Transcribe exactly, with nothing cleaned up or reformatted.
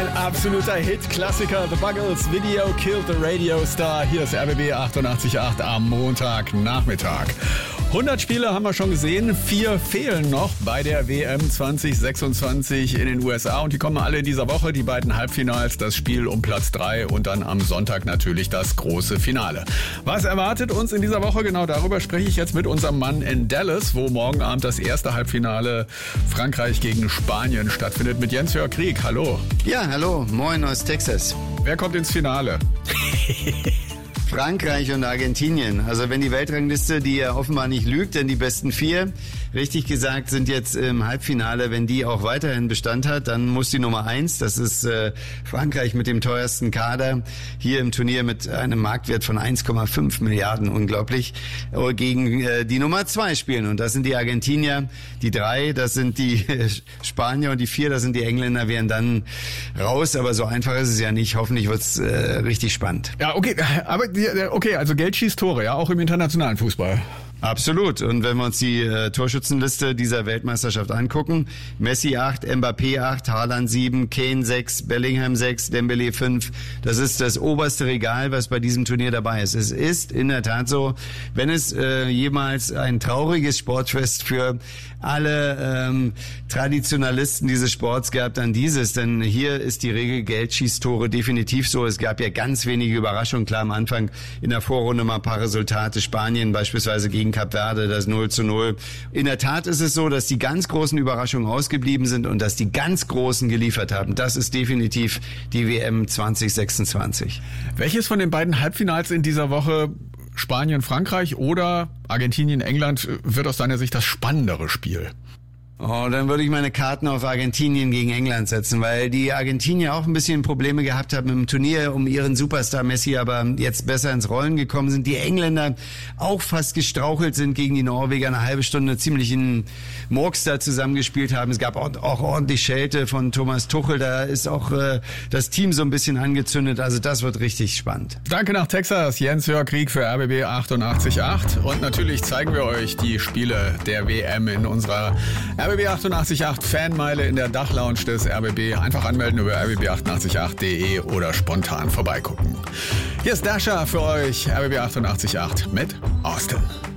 Ein absoluter Hit-Klassiker. The Buggles, Video Killed the Radio Star. Hier ist R B B achtundachtzig Komma acht am Montagnachmittag. hundert Spiele haben wir schon gesehen, vier fehlen noch bei der W M zwanzig sechsundzwanzig in den U S A und die kommen alle in dieser Woche, die beiden Halbfinals, das Spiel um Platz drei und dann am Sonntag natürlich das große Finale. Was erwartet uns in dieser Woche? Genau darüber spreche ich jetzt mit unserem Mann in Dallas, wo morgen Abend das erste Halbfinale Frankreich gegen Spanien stattfindet, mit Jens-Jörg Krieg. Hallo. Ja, hallo, moin aus Texas. Wer kommt ins Finale? Frankreich und Argentinien. Also wenn die Weltrangliste, die ja offenbar nicht lügt, denn die besten vier, richtig gesagt, sind jetzt im Halbfinale. Wenn die auch weiterhin Bestand hat, dann muss die Nummer eins, das ist äh, Frankreich mit dem teuersten Kader, hier im Turnier mit einem Marktwert von eins Komma fünf Milliarden, unglaublich, gegen äh, die Nummer zwei spielen. Und das sind die Argentinier, die drei, das sind die äh, Spanier und die vier, das sind die Engländer, wären dann raus. Aber so einfach ist es ja nicht. Hoffentlich wird's äh, richtig spannend. Ja, okay, aber okay, also Geld schießt Tore, ja, auch im internationalen Fußball. Absolut. Und wenn wir uns die äh, Torschützenliste dieser Weltmeisterschaft angucken, Messi acht, Mbappé acht, Haaland sieben, Kane sechs, Bellingham sechs, Dembélé fünf. Das ist das oberste Regal, was bei diesem Turnier dabei ist. Es ist in der Tat so, wenn es äh, jemals ein trauriges Sportfest für alle ähm, Traditionalisten dieses Sports gab, dann dieses. Denn hier ist die Regel Geld schießt Tore definitiv so. Es gab ja ganz wenige Überraschungen. Klar, am Anfang in der Vorrunde mal ein paar Resultate. Spanien beispielsweise gegen Kap Verde, das null zu null. In der Tat ist es so, dass die ganz großen Überraschungen ausgeblieben sind und dass die ganz Großen geliefert haben. Das ist definitiv die W M zwanzig sechsundzwanzig. Welches von den beiden Halbfinals in dieser Woche, Spanien, Frankreich oder Argentinien, England, wird aus deiner Sicht das spannendere Spiel? Oh, dann würde ich meine Karten auf Argentinien gegen England setzen, weil die Argentinier auch ein bisschen Probleme gehabt haben im Turnier um ihren Superstar Messi, aber jetzt besser ins Rollen gekommen sind. Die Engländer auch fast gestrauchelt sind gegen die Norweger, eine halbe Stunde ziemlich in Murks da zusammengespielt haben. Es gab auch, auch ordentlich Schelte von Thomas Tuchel, da ist auch äh, das Team so ein bisschen angezündet, also das wird richtig spannend. Danke nach Texas, Jens-Jörg Krieg für R B B achtundachtzig Komma acht und natürlich zeigen wir euch die Spiele der W M in unserer R B B achtundachtzig Komma acht Fanmeile in der Dachlounge des R B B. Einfach anmelden über r b b achtundachtzig Komma acht punkt de oder spontan vorbeigucken. Hier ist Dasha für euch, R B B achtundachtzig Komma acht mit Austin.